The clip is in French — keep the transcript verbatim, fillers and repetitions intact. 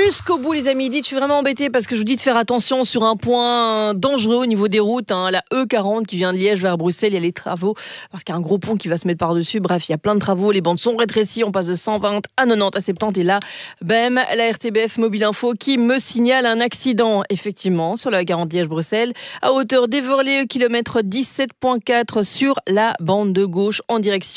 jusqu'au bout, les amis. Dites, je suis vraiment embêtée parce que je vous dis de faire attention sur un point dangereux au niveau des routes, hein, la E quarante qui vient de Liège vers Bruxelles. Il y a les travaux parce qu'il y a un gros pont qui va se mettre par-dessus. Bref, il y a plein de travaux. Les bandes sont rétrécies. On passe de cent vingt à quatre-vingt-dix à soixante-dix. Et là, bam, la R T B F Mobile Info qui me signale un accident, effectivement, sur la quarante Liège-Bruxelles, à hauteur d'Éverlé, kilomètre dix-sept virgule quatre sur la bande de gauche en direction